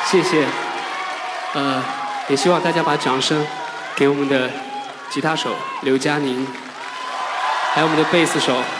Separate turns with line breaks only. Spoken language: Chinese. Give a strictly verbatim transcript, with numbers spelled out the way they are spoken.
谢谢。呃，也希望大家把掌声给我们的吉他手刘佳宁，还有我们的贝斯手